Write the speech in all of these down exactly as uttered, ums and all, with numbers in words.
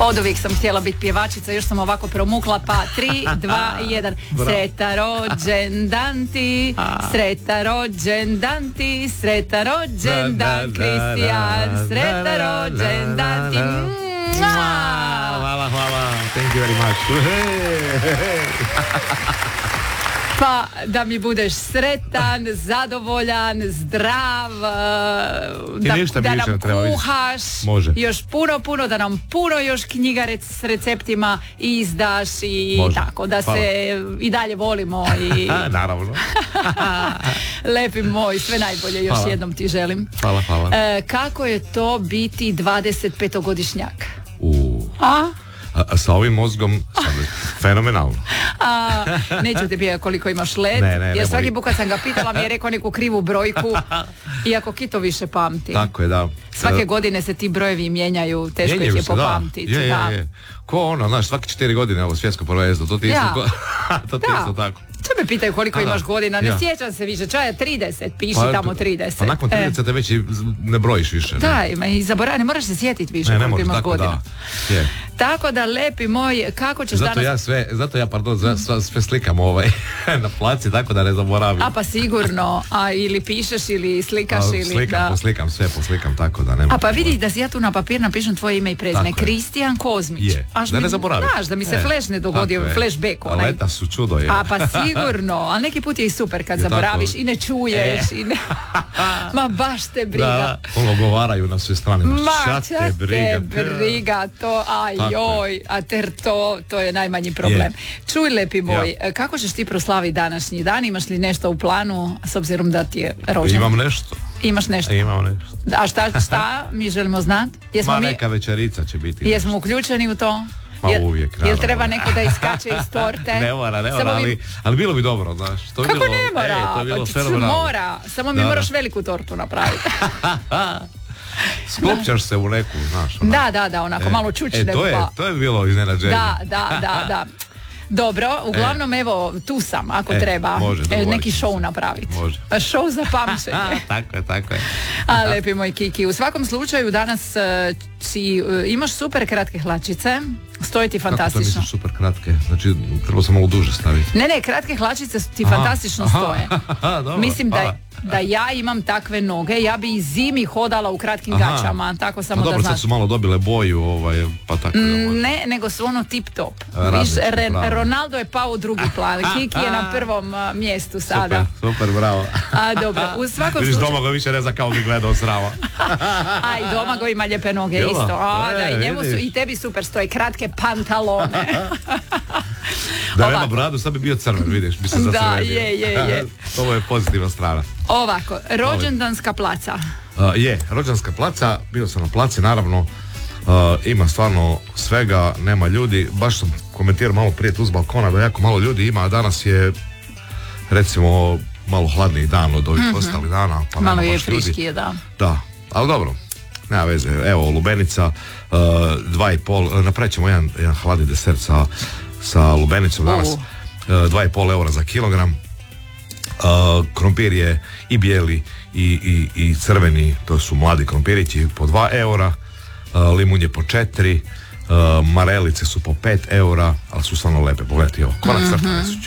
Od uvijek sam htjela biti pjevačica, još sam ovako promukla, pa tri, dva, jedan. Sreta rođendan ti, sreta rođendan ti, sreta rođendan Kristijan, sreta rođendan ti. Hvala, hvala, thank you very much. Pa da mi budeš sretan, zadovoljan, zdrav, da, da nam kuhaš još puno, puno, da nam puno još knjiga s receptima izdaš i može. Tako, da hvala. Se i dalje volimo i... Naravno. Lepi moj, sve najbolje još hvala. Jednom ti želim. Hvala, hvala. E, kako je to biti dvadeset petogodišnjak? U. A? A, a sa ovim mozgom fenomenalno. A, neću te pijeti koliko imaš let, ne, ne, jer svaki put kad sam ga pitala mi je rekao neku krivu brojku, iako Kito više pamti. Tako je, da. Svake godine se ti brojevi mijenjaju, teško ih je popamtiti. Je, je, je. Ko ono, znaš, svaki četiri godine ovo svjetsko prvenstvo, to ti ja. isto, to ti isto tako. Što me pitaju koliko a, imaš godina, ne ja. Sjećam se više, čaja trideset, piši pa, tamo trideset. Pa nakon trideset e. već i ne brojiš više. Da, ne? I zaboravi, ne moraš se sjetiti više ne, koliko imaš tako, godina. Da. Je. Tako da, lepi moj, kako ćeš zato danas... Ja sve, zato ja, pardon, sve, sve slikam ovaj, na placi, tako da ne zaboravim. A pa sigurno, a ili pišeš ili slikaš a, ili... Slikam, da... poslikam, sve poslikam, tako da nema... A pa vidi da si ja tu na papir napišem tvoje ime i prezime, Kristijan Kozmić. Je, Až da ne zaboravim. Znaš, da mi se e, flash ne dogodio, flashback onaj. Leta su čudo je. A pa sigurno, ali neki put je i super kad je zaboraviš tako. I ne čuješ e. i ne... Ma baš te briga. Da, ono govaraju na sve strane. Ma čak te briga. te briga, to ajoj, a ter to, to je najmanji problem. Je. Čuj, lepi moj, ja. Kako ćeš ti proslaviti današnji dan? Imaš li nešto u planu, s obzirom da ti je rođendan? Imam nešto. Imaš nešto? Imam nešto. A šta, šta mi želimo znati? Ma neka mi... večerica će biti. Jesmo nešto. Uključeni u to? Pa jel, uvijek, naravno. Jel treba neko da iskače iz torte? Ne mora, ne mora, ali, ali bilo bi dobro, znaš. To Kako bilo, ne mora? E, to je bilo pa, mora, samo mi da, moraš da. Veliku tortu napraviti. Sklopćaš se u neku, znaš. Onako. Da, da, da, onako e, malo čučne. E, to je, pa. to je bilo iznenađenje. Da, da, da, da. Dobro, uglavnom e. evo, tu sam, ako e, treba može, e, neki show napraviti. Može. Show za pamćenje. Tako je, tako je. A, lepi moj Kiki, u svakom slučaju danas uh, si, uh, imaš super kratke hlačice, stoji ti fantastično. Kako to misliš super kratke? Znači, treba sam malo duže staviti. Ne, ne, kratke hlačice ti aha, fantastično aha, stoje. Aha, dobro, mislim da, da ja imam takve noge, ja bi i zimi hodala u kratkim aha. gaćama, tako samo pa dobro, da znaš. Dobro, sad su malo dobile boju, ovaj, pa tako. Mm, ne, nego su ono tip top. Viš, Re, Ronaldo je pao u drugi plan, Kiki je na prvom uh, mjestu sada. Super, super, bravo. A, dobro, u svakom vidiš, slučaju... Domagoj više ne zna kao bi gledao srava. A i Domagoj ima lijepe noge Jela? Isto. A, e, da, i, njemu su, i tebi super stoje kratke pantalone. Da nema bradu, sad bi bio crven, vidiš, bi se zasredio. Da, je, je, je. Ovo je pozitivna strana. Ovako, rođendanska placa. Uh, je, rođendanska placa, bio sam na placi, naravno, uh, ima stvarno svega, nema ljudi, baš sam komentirao malo prije tu s balkona da jako malo ljudi ima, a danas je, recimo, malo hladniji dan od ovih mm-hmm. ostalih dana. Pa malo je friškije, da. Da, ali dobro, nema veze, evo, lubenica, uh, dva i pol, napravit ćemo jedan, jedan hladni desert sa, sa lubenicom danas, uh. uh, dva i pol eura za kilogram. Uh, krompir je i bijeli i, i, i crveni, to su mladi krompirići po dva eura, uh, limun je po četiri, uh, marelice su po pet eura, ali su stvarno lepe, pogledajte ovo, konak crta mm-hmm. su čo.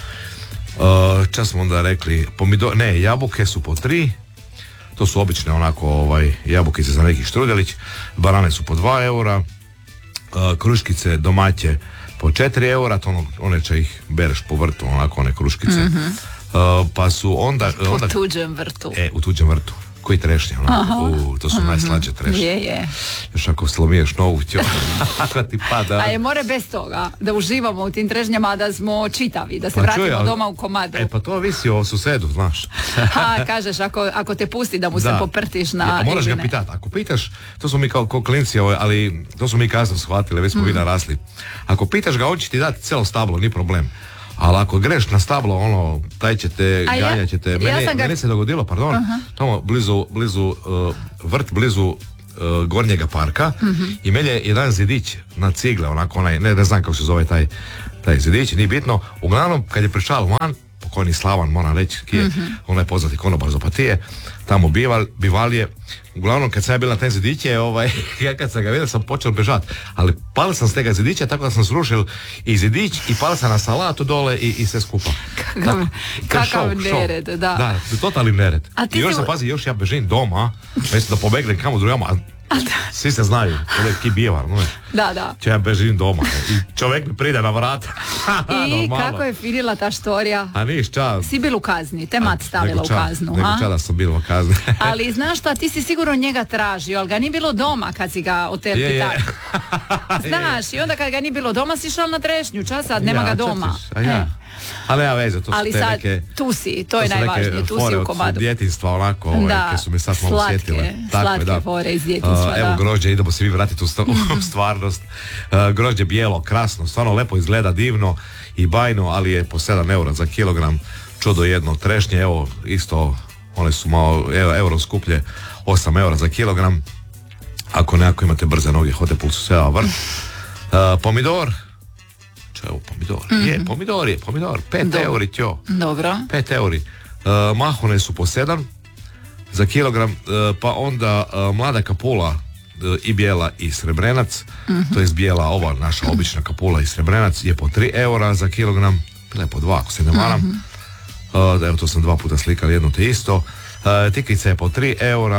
Uh, čas smo onda rekli, pomidor, ne, jabuke su po tri, to su obične onako ovaj, jabukice za neki štrudelić, banane su po dva eura, uh, kruškice domaće po četiri eura, to ono, one će ih bereš po vrtu, onako one kruškice. Mm-hmm. Uh, pa su onda, onda... U tuđem vrtu. E, u tuđem vrtu. Koji trešnje, onako. Uh, to su uh-huh. najslađe trešnje. Je, je. Još ako slomiješ novu, tjo, ako ti pada. A je more bez toga, da uživamo u tim trešnjama, da smo čitavi, da se pa vratimo čuj, ali, doma u komadu. E, pa to visi o susedu, znaš. Ha, kažeš, ako, ako te pusti da mu da. se poprtiš na... Ja, moraš ga pitati, ako pitaš, to smo mi kao, kao klinci, ali to smo mi kasno shvatili, već smo mm. vi narasli. Ako pitaš ga, on će ti dati cijelo stablo, ni problem. Ali ako greš na stablo, ono, taj ćete, ganjat ćete. Ja, meni, ja ga... meni se dogodilo, pardon, uh-huh. tamo blizu, blizu uh, vrt, blizu uh, gornjega parka uh-huh. i meni je jedan zidić na cigle, onako onaj, ne, ne znam kako se zove taj, taj zidić, nije bitno. Uglavnom, kad je prišao van, pokojni Slavan, moram reći, je, mm-hmm. on je poznati konobar iz Opatije, tamo bival, bivalije. Uglavnom, kad sam ja bil na te zidiće, ovaj, ja kad sam ga vidio, sam počeo bežati. Ali pali sam s tega zidića, tako da sam srušil i zidić i pali sam na salatu dole i, i sve skupa. Kakav, kakav nered, da. Da, totalni nered. I još si... se pazi, još ja bežim doma, mislim da pobegnem kamo drugama, svi se znaju, to je ki bijevar, no? Da, da. Če ja bežim doma i čovjek mi pride na vrata. I kako je finila ta štorija? A niš, čas. Si bil u kazni, te mat stavila u kaznu. Nego čada sam bil u kazni. Ali znaš šta, ti si sigurno njega tražio, ali ga nije bilo doma kad si ga oterpi je, je. tako. Znaš, i onda kad ga nije bilo doma si šao na trešnju, čas sad nema ja, ga doma. Četiš, a ja. E. Ali nema veze, to su ali te sad, neke... tu si, to je najvažnije, tu si u komadu. Djetinstva onako, ove, da, koje su mi sad malo slatke, sjetile. Slatke da. fore iz djetinstva, uh, Evo da. grožđe, idemo se vi vratiti u, st- u stvarnost. Uh, grožđe bijelo, krasno, stvarno lepo izgleda, divno i bajno, ali je po sedam eura za kilogram. Čudo jedno, trešnje, evo, isto, one su malo evo, euro skuplje, osam eura za kilogram. Ako nekako imate brze noge, hote pulsu sve vrt. Uh, pomidor, evo pomidor, mm-hmm. je pomidor je pomidor, pet Dob- euri tjo. Dobro. Pet euri. Uh, mahune su po sedam za kilogram, uh, pa onda uh, mlada kapula uh, i bijela i srebrenac, mm-hmm. to je bijela ova naša obična kapula i srebrenac je po tri eura za kilogram, bila je po dva ako se ne varam. Mm-hmm. Uh, evo to sam dva puta slikali jedno te isto. Uh, tikvica je po tri eura,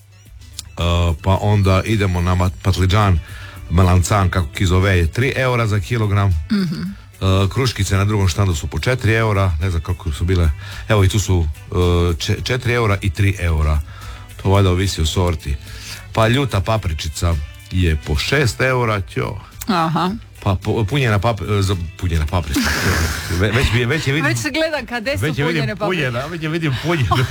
uh, pa onda idemo na patliđan melancan, kako ki zove, je tri eura za kilogram. Mm-hmm. Uh, kruškice na drugom štandu su po četiri eura, ne znam kako su bile, evo i tu su uh, četiri eura i tri eura, to valjda ovisi o sorti. Pa ljuta papričica je po šest eura, tjo. Aha. Pa punjena paprika, punjena paprika. Ve, već, već, već je vidim... Već se gledam kada su punjene paprike. Punjena, već je vidim punjenu.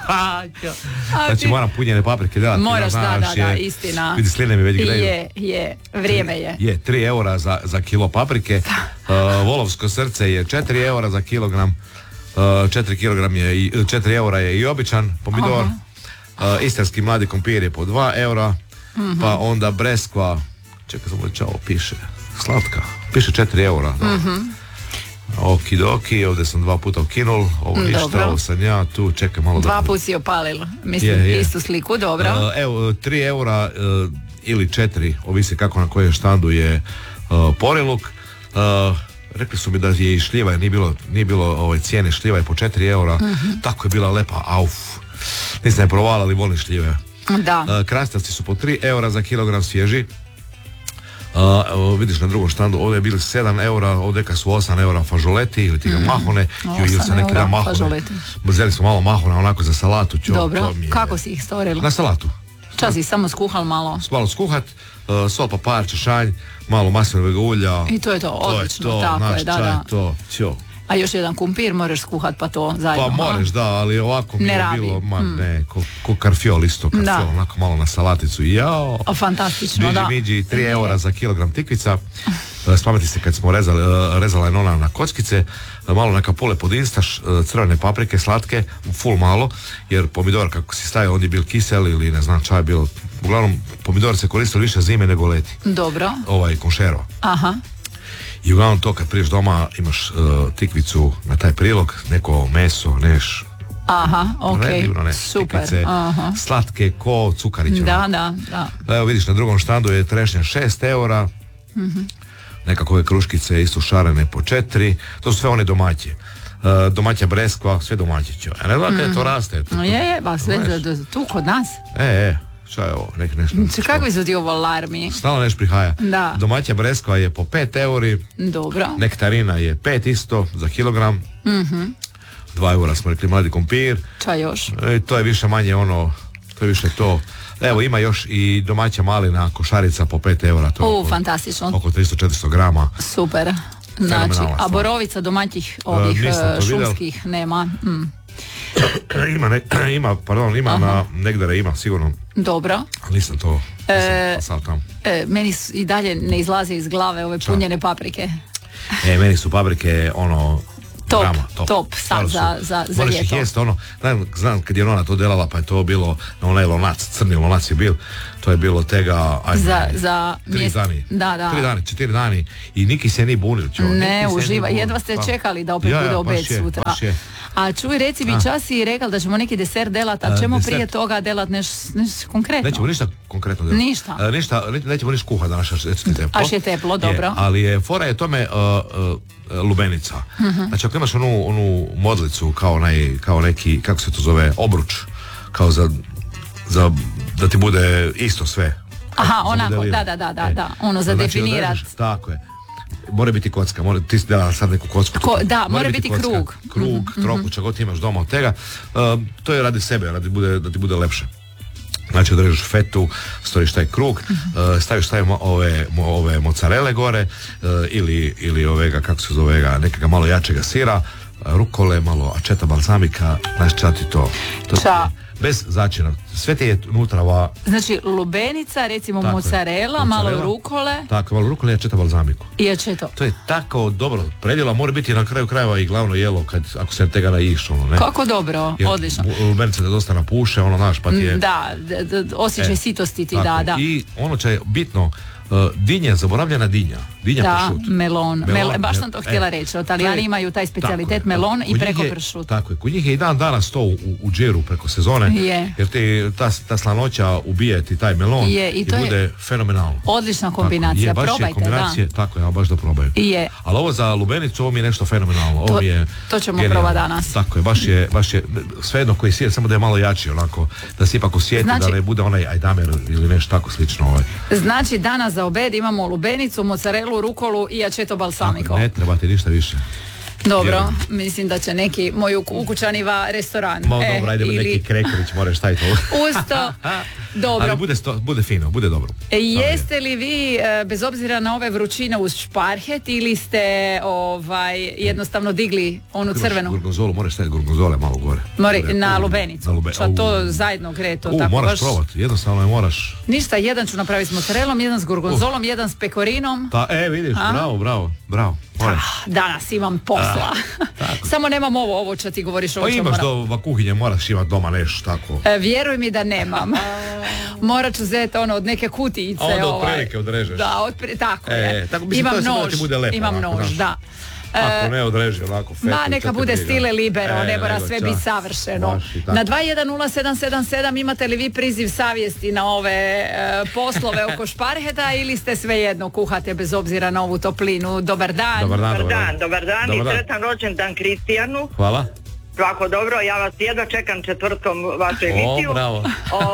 Znači ti... moram punjene paprike delati. Moraš, da, da, da, istina. Vidi, sline mi već gledaju. Je, je, vrijeme je. Je, tri eura za, za kilo paprike. Uh, volovsko srce je četiri eura za kilogram. Uh, četiri kilogram je, i, četiri eura je i običan pomidor. Uh, istarski mladi kompir je po dva eura. Mm-hmm. Pa onda breskva, čekaj sam već ovo piše. Slatka, piše četiri eura. Mm-hmm. Okidoki, ovdje sam dva puta ukinul, ovo ništa, dobro. Ovo sam ja, tu čekaj malo. Dva puta si opalil, mislim, je, je. Istu sliku, dobro. Uh, evo, tri eura uh, ili četiri, ovisi kako na kojem štandu je uh, poriluk. Uh, rekli su mi da je i šljiva, nije bilo, nije bilo ove cijene, šljiva je po četiri eura, mm-hmm. tako je bila lepa, auf, nisam je provala, ali volim šljive. Da. Uh, krastavci su po tri eura za kilogram svježi. Uh, vidiš na drugom štandu, ovdje je bili sedam eura, ovdje kad su osam eura fažoleti ili ti ga mm. mahone, ili se neki dan mahone. Brzeli smo malo mahona onako za salatu. Čo, dobro, kako si ih storili? Na salatu. Čas ih samo skuhal malo? Malo skuhat, uh, sol, papar, češanj, malo maslinovog ulja. I to je to, odlično, to je to, tako naš je, da, čaj, da. To, čo. A još jedan kumpir moraš skuhat pa to zajedno. Pa moraš, da, ali ovako mi ne je rabi. bilo, ma mm. ne, ko, ko karfiol isto, karfiol, onako malo na salaticu, jao. O, fantastično, Biđi, da. Biđi, tri eura za kilogram tikvica. Spameti se kad smo rezali, rezala je nona na kockice, malo na kapule pod instaš, crvene paprike, slatke, full malo, jer pomidor kako si stavio, on je bil kisel ili ne znam čaj je bilo, uglavnom pomidor se koristili više zime nego leti. Dobro. Ovaj, konšerva. Aha. I uglavnom to kad priješ doma imaš uh, tikvicu na taj prilog, neko meso, neš. Aha, ok, predivno, ne, super. Tikvice, aha. Slatke ko cukariće. Da, da, da. Evo vidiš na drugom štandu je trešnja šest eura, mm-hmm. nekakove kruškice isto šarene po četiri, to su sve one domaće. Uh, domaća breskva, sve domaće će. A ne znate, mm-hmm. to raste. To, je, je, ba sve da, da, tu kod nas. E, e. Šta je ovo? Nek nešto. Kakvi su ti ovo alarmi? Stalno neš prihaja. Da. Domaća breskva je po pet euri. Dobro. Nektarina je pet isto za kilogram. Mhm. dva eura smo rekli mladi kompir. Ča još? E, to je više manje ono, to je više to. Evo ima još i domaća malina košarica po pet eura. To U, oko, fantastično. Oko tristo do četiristo grama. Super. Znači, a borovica domaćih ovih uh, šumskih nema. Mm. ima, ne, ima, pardon, ima aha. Na negdje ima, sigurno. Dobro. Ali nisam to, e, nisam tam. E, meni i dalje ne izlaze iz glave ove Ča? punjene paprike. E, meni su paprike, ono, top, grama, top, top sad za, za, za moraš ljeto. Ih jest, ono, znam, znam kad je ona to delala, pa je to bilo na onaj lonac, crni lonac je bil, to to je bilo tega ajme, za, za tri mjest... dani. Da, da. Tri dani, četiri dani i niki se ni bunil. Čo, ne, uživa. Jedva ste pa, čekali da opet ja, bude obed sutra. Je. A čuj, reci mi, čas si rekao da ćemo neki deser delat, a ćemo prije toga delat nešto neš konkretno? Nećemo ništa konkretno delat. Ništa? A, ništa, nećemo ništa kuhat danas, až je teplo. Až je teplo, dobro. Je, ali je, fora je tome uh, uh, lubenica. Uh-huh. Znači, ako imaš onu, onu modlicu kao, naj, kao neki, kako se to zove, obruč, kao za, za da ti bude isto sve. Aha, onako, da, da, da, da, da, ono za znači, definirat. Odrežeš, tako je. Mora biti kocka, mora, ti si dala sad neku kocku. Ko, da, mora, mora biti, biti krug. Krug, mm-hmm. troku, čak god ti imaš doma od tega. Uh, to je radi sebe, radi bude, da ti bude lepše. Znači odrežeš fetu, storiš taj krug, mm-hmm. uh, staviš taj mo, ove, mo, ove mozzarele gore uh, ili, ili ovega, kako se zove, nekega malo jačega sira, uh, rukole, malo ačeta balsamika, znaš ča ti to. to ča. Bez začina. Sve ti je unutra ova... Znači lubenica, recimo mozzarella, malo rukole. Tako, malo rukole i ačeta balzamiku. I ačeto. To je tako dobro. Predjela mora biti na kraju krajeva i glavno jelo kad, ako se tega naiš, ono, ne? Kako dobro, jer odlično. Lubenica te dosta napuše, ono, naš, pa ti je... Da, d- d- osjećaj e, sitosti ti, da, da. I ono će je bitno, Uh, dinja, zaboravljena dinja. Dinja da, pršut. melon. melon. Mel, baš sam to htjela e, reći. Italijani imaju taj specijalitet melon i preko je, pršut. Tako je. Kod njih je i dan danas to u, u džeru preko sezone. Je. Jer te, ta, ta slanoća ubije ti taj melon je, i, i bude je fenomenalno. Odlična kombinacija. Tako, je, probajte, je kombinacije, da. Tako je, ja baš da probaju. Je. Ali ovo za lubenicu, ovo mi je nešto fenomenalno. Ovo to, je to ćemo probati danas. Tako je, baš je, baš je svejedno koji sije, samo da je malo jači, onako, da se ipak osjeti, znači, da ne bude onaj ajdamer ili nešto tako slično. Ovaj. Znači, danas za obed imamo lubenicu, mozzarelu, rukolu i aceto balsamico. Ne treba ti ništa više. Dobro, Vjerujem. Mislim da će neki moj ukućaniva restoran. Mo, e, dobro, ajde ili... neki krekerić, moraš staviti ovo. Usto, dobro. Ali bude, sto, bude fino, bude dobro. E, jeste li vi, bez obzira na ove vrućine uz šparhet, ili ste ovaj, jednostavno digli onu Imaš crvenu? Gorgonzolu, moraš staviti gorgonzole malo gore. Mori, gore na u, lubenicu. Na lube, Šta to zajedno gre to u, tako moraš baš... probati, jednostavno je moraš. Ništa, jedan ću napraviti s mozzarellom, jedan s gorgonzolom, uh. jedan s pekorinom. Ta, e, vidiš, A? bravo, bravo, bravo. Ah, danas imam posla. Ah, samo nemam ovo, ovo što ti govoriš. Ovo pa imaš mora... do va kuhinje, moraš imati doma nešto tako. E, vjeruj mi da nemam. Morat ću zeti ono od neke kutijice. A onda od ovaj. prilike odrežeš. Da, od pri... tako e, je. Tako, mislim, imam to nož, da ti bude lepo, imam ovako, nož, da. Ako ne odreži ovako fetu. Ma neka bude stile libero, e, ne mora sve biti savršeno. Na dva jedan nula sedam sedam sedam imate li vi priziv savjesti na ove e, poslove oko šparheta ili ste svejedno kuhate bez obzira na ovu toplinu? Dobar dan. Dobar dan, dobar dan, dobar dan, dobar dan. I sretan rođendan Kristijanu. Hvala. Svako dobro, ja vas jedva čekam četvrtkom vašu emisiju. O, bravo. O,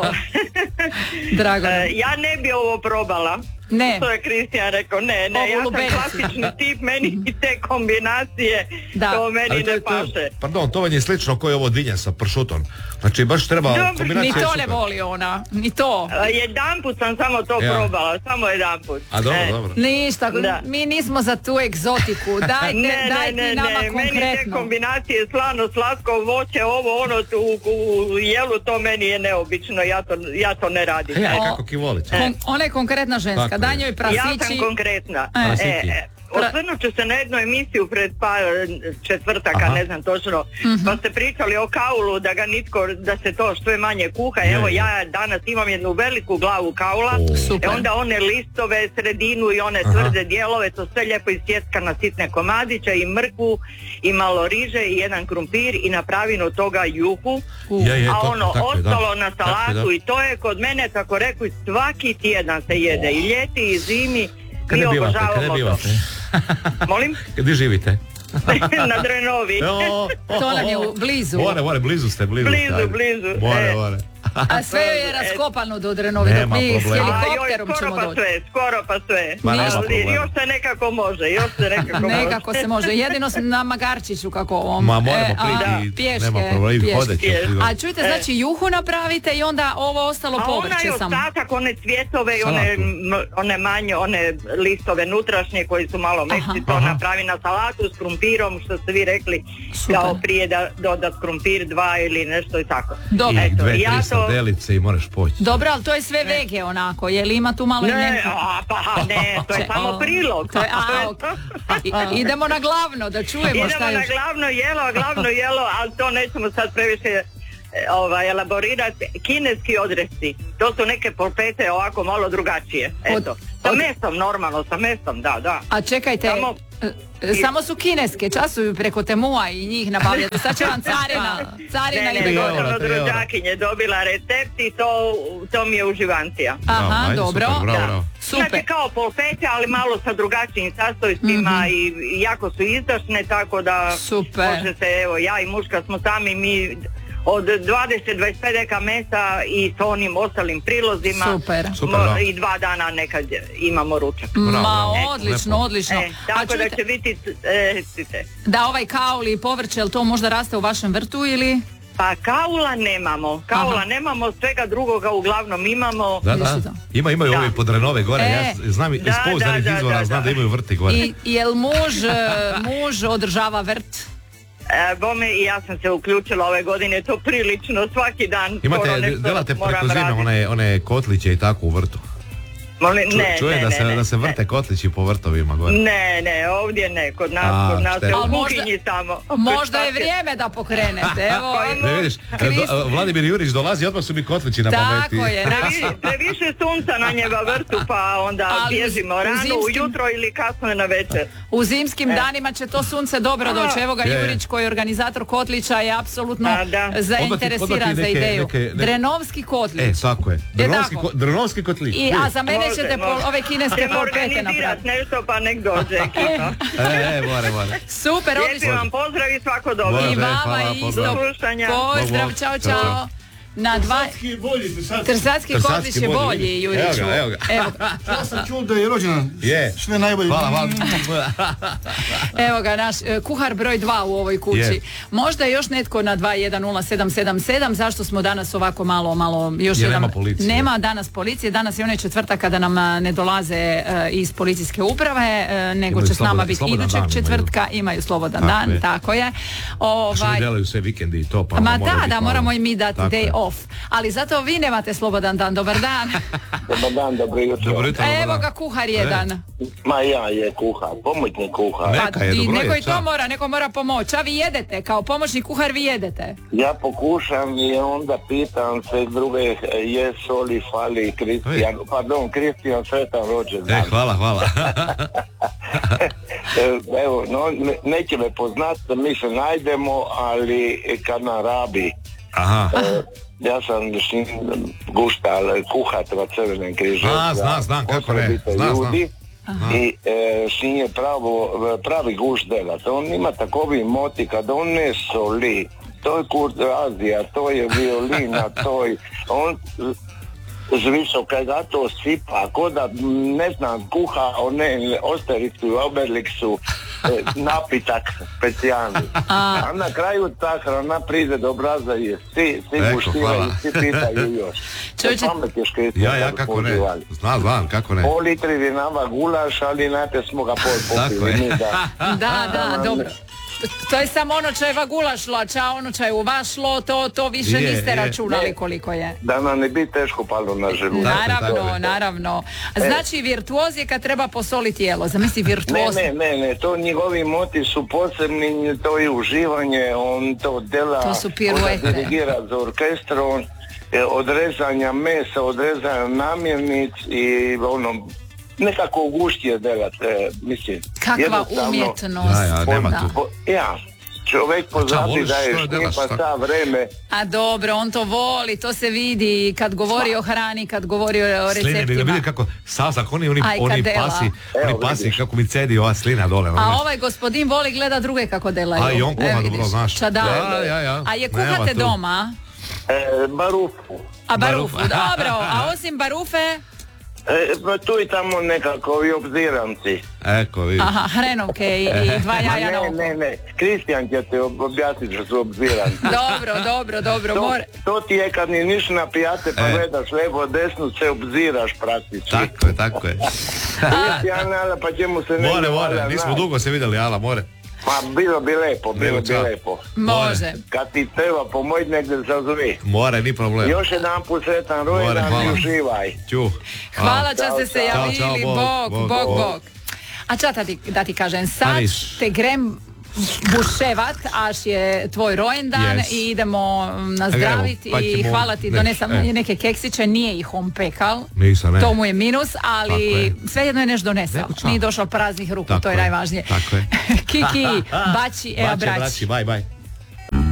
Drago. Ja ne bi ovo probala. Ne. To je Kristijan rekao, ne, ne, Ovu ja lubenicu. sam klasični tip, meni i te kombinacije, da. To meni ali to, ne to, paše. Pardon, to vam je slično koji je ovo dinja sa pršutom. Znači, baš treba Dobre, kombinacija. Ni to ne voli ona, ni to. Jedanput sam samo to ja. probala, samo jedanput. A dobro, e. dobro. Ništa, da. Mi nismo za tu egzotiku, dajte, ne, dajte ne, nama ne, konkretno. Meni te kombinacije slano, slatko, voće, ovo, ono, u, u jelu, to meni je neobično, ja to, ja to ne radim. E, a kako kivolić? E. Ona je konkretna ženska, tako daj njoj prasići. Ja sam konkretna. E. E, e. Osvrnut ću se na jednu emisiju pred par četvrtaka, Aha. ne znam točno, uh-huh. pa ste pričali o kaulu, da ga nitko, da se to što je manje kuha. Je, Evo je. Ja danas imam jednu veliku glavu kaula, oh. e onda one listove, sredinu i one tvrde Aha. dijelove, to sve lijepo isjeska na sitne komadiće i mrkvu i malo riže i jedan krumpir i napravim od toga juhu, uh. je, je, a ono tako, ostalo je, na salatu je, i to je kod mene, tako reku, svaki tjedan se jede, oh. i ljeti i zimi. Kada bivate, kada bivate? Molim? Gdje živite? Na Drenovi. O, o, to nam je blizu. More, more, blizu ste, blizu. Blizu, blizu. More, e. more. A sve je raskopano do Drenovi, dok mi s helikopterom A, ćemo pa doći. Sve, skoro pa sve. Ma, još se nekako može, još se nekako može. Nekako se može, jedino na Magarčiću kako ovom. Ma moramo priti, e, pješke, nema problema, hodeći. A čujte, znači juhu napravite i onda ovo ostalo povrće samo. A onaj ostatak, one cvjetove i one, one manje, one listove nutrašnje koji su malo mekši, to napravi na salatu s krumpirom, što ste vi rekli, super. Kao prije da dodat krumpir dva ili nešto i tako. Dobro. I dve, tri sardelice i moraš poći. Dobro, ali to je sve ne. vege onako, je li ima tu malo... Ne, a, pa ne, to je samo prilog. To je, a, okay. I, idemo na glavno, da čujemo idemo šta još. Idemo na glavno jelo, a glavno jelo, ali to nećemo sad previše ovaj, elaborirati, kineski odresci. To su neke polpete ovako malo drugačije. Eto. Od, sa od... mesom, normalno, sa mesom, da, da. A čekajte, samo, i... samo su kineske, časuju preko Temua i njih nabavljate. Sad će vam carina, carina ne, ne, ide gore. Ne, ne, od rođakinje dobila recept i to, to mi je uživancija. Aha, no, dobro. Super, bravo, bravo. Super. Znači kao polpete, ali malo sa drugačijim sastojcima mm-hmm. i, i jako su izdašne, tako da super. Možete, evo, ja i muška smo sami, mi od dvadeset do dvadeset pet deka mesa i sa onim ostalim prilozima. Super. Super, mo, i dva dana nekad imamo ručak. Ma, bravo, odlično, lepo. Odlično. E, tako čujte, da će biti... E, da ovaj kauli i povrće, jel to možda raste u vašem vrtu ili... Pa kaula nemamo, kaula Aha. nemamo, svega drugoga uglavnom imamo. Da, da, ima, imaju da. Ovi podrenove gore, e. ja znam iz pouzdanih izvora, da, znam da, da imaju vrti gore. I jel muž, muž održava vrt? E, bome i ja sam se uključila ove godine, to prilično, svaki dan. Imate, delate preko zime one, one kotliće i tako u vrtu? Molim, Ču, ne, čuje ne, da, se, ne, da se vrte ne. Kotlići po vrtovima gore. Ne, ne, ovdje ne, kod nas, A, kod nas je u kuhinji samo. Možda je vrijeme da pokrenete, evo. Ne vidiš, do, Vladimir Jurić dolazi, odmah su mi kotlići na pameti. Tako je. Previše, previše sunca na njega vrtu, pa onda ali bježimo rano, zimskim, ujutro ili kasno na večer. U zimskim e. danima će to sunce dobro doći. Evo ga je. Jurić koji je organizator kotlića je apsolutno zainteresiran za ideju. Neke, neke... Drenovski kotlić. E, tako je. Drenovski, ko, Drenovski kotlić. I, a za mene ćete pol, ove kineske polpete napraviti. Nešto pa nek dođe ekipa. E, more, more. Super, odlično. Lijepi vam pozdrav i svako dobro. I vama isto. Pozdrav, čao, čao. Na dva... Trsatski bolji, trsatski. Trsatski kotlić je bolji, Juriću. Evo ga, evo ga. Evo. Ja sam čuo da je rođena. Je. Sve najbolje. Hvala, hvala. Evo ga, naš kuhar broj dva u ovoj kući. Je. Možda je još netko na dva jedan nula sedam sedam sedam, zašto smo danas ovako malo, malo, još je jedan... Nema policije. Nema danas policije, danas je onaj četvrtak kada nam ne dolaze uh, iz policijske uprave, uh, nego imaju će slobodan, s nama biti idućeg četvrtka, imaju, imaju slobodan tako dan, je. Tako je. Ovaj... Delaju sve vikendi i to, pa Ma da, da, malo... moramo i mi dati day off. Ali zato vi nemate slobodan dan. Dobar dan. Dobar dan, dobro jutro. Dobro jutro. Evo ga kuhar jedan. Ma ja je kuhar, pomoćni kuhar. Neka je, dobro je. Neko i to mora, neko mora pomoći. A vi jedete, kao pomoćni kuhar vi jedete. Ja pokušam i onda pitam se druge, jesu li fali Kristijan, pardon, Kristijan sretan rođendan. E, hvala, hvala. Evo, no, ne, neće me poznat, mi se najdemo, ali kad nam rabi. Aha. E, ja sam gušta, kuhat na Crvenem križu. A, znam, znam, kako ne. Znam, ljudi. Znam. I e, sin je pravo, pravi gušt delat. On ima takovi moti, kad on ne soli, to je kurtoazija, to je violina, to je... On, zviso kad ga to sipa, ko da, ne znam, kuha one Ostericu i Oberliksu, napitak specijalni. A. A na kraju ta hrana pride do obraza i svi, svi guštivaju, svi pitaju još. Čovječe... Ja, ja, kako ne. Znam, znam, kako ne. Pol litri vinava gulaš, ali znate smo ga pol popili. Mi, da, da, da, dobro. To je samo ono čajeva gulašla, a ono čaj uvašlo, to, to više je, niste je. računali ne. koliko je. Da nam ne bi teško palo na želudac. Naravno, tako, naravno. Znači, virtuoz je kad treba posoliti jelo, zamisli virtuoz. Ne, ne, ne, ne, to njegovi moti su posebni, to je uživanje, on to dela, to su piruete. Dirigira za orkestrom, odrezanja mesa, odrezanja namirnic i ono... nekako guštije delat, e, mislim. Kakva umjetnost. Ja, ja, nema tu. Po, ja, čovjek pozabi da je šnje pa ta vreme. A dobro, on to voli, to se vidi kad govori Sva. o hrani, kad govori o receptima. Slina, da vidi kako sasak, oni, oni, Aj, oni pasi, Evo, oni pasi kako mi cedi ova slina dole. A ono. Ovaj gospodin voli gleda druge kako delaju. A i on kuha dobro, znaš. Ja, ja, ja. A je kuhate doma? E, barufu. A barufu, dobro. A osim barufe? E, pa tu i tamo nekako i obziranci. Eko, vidiš. Aha, hrenovke i, i dva jaja na oko. Ne, ne, ne, Kristijan će te objasniti što su obziranci. Dobro, dobro, dobro. To, more... to ti je kad ni niš napijate pa e. gledaš levo desno, se obziraš praktički. Tako je, tako je. Kristijan, ala, pa ćemo se ne... More, more, nismo dugo se vidjeli, ala, more. Pa bilo bi lepo, bilo bi lepo. Može. Kad ti treba pomoć negdje zazvi. More, ni problem. Još jedan put sretan rođendan i uživaj. Ću. Hvala što ste se javili, bog, bog, bog. A ča da ti, da ti kažem, sad te grem buševat, až je tvoj rojendan yes. i idemo nazdraviti pa i ćemo, hvala ti, ne, donesam e. neke keksiće, nije ih on pekal, Nisam, ne. to mu je minus, ali svejedno je nešto donesao, nije došao praznih ruku, tako to je, je najvažnije. Tako je. Kiki, bači, ea Bače, braći. braći, bye, bye.